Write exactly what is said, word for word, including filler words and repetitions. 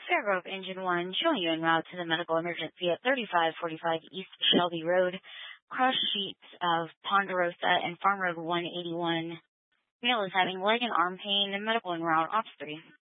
Fairgrove Engine one, showing you en route to the medical emergency at thirty-five forty-five East Shelby Road, cross sheets of Ponderosa and Farm Road one eighty-one. Male is having leg and arm pain and medical en route, ops three.